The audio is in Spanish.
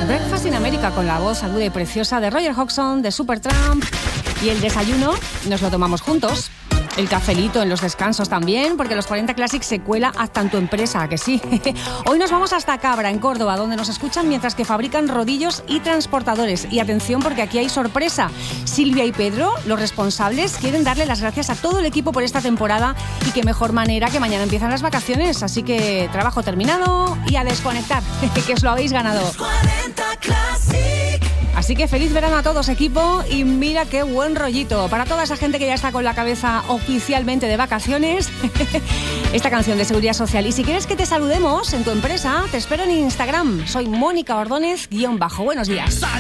Breakfast in America con la voz aguda y preciosa de Roger Hodgson, de Supertramp. Y el desayuno nos lo tomamos juntos. El cafelito en los descansos también, porque los 40 Classic se cuela hasta en tu empresa, ¿a que sí? Hoy nos vamos hasta Cabra, en Córdoba, donde nos escuchan mientras que fabrican rodillos y transportadores. Y atención, porque aquí hay sorpresa. Silvia y Pedro, los responsables, quieren darle las gracias a todo el equipo por esta temporada y qué mejor manera que mañana empiezan las vacaciones. Así que trabajo terminado y a desconectar, que os lo habéis ganado. 40 Classic. Así que feliz verano a todos, equipo, y mira qué buen rollito. Para toda esa gente que ya está con la cabeza oficialmente de vacaciones, esta canción de Seguridad Social. Y si quieres que te saludemos en tu empresa, te espero en Instagram. Soy Mónica Ordóñez _. Buenos días.